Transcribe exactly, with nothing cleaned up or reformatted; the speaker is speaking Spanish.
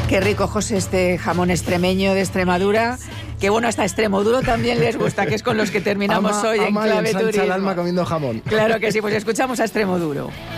Qué rico, José, este jamón extremeño de Extremadura. Que bueno, hasta Extremoduro también les gusta, que es con los que terminamos ama, hoy en ama Clave y ensancha Turismo. el alma comiendo jamón. Claro que sí, pues escuchamos a Extremoduro.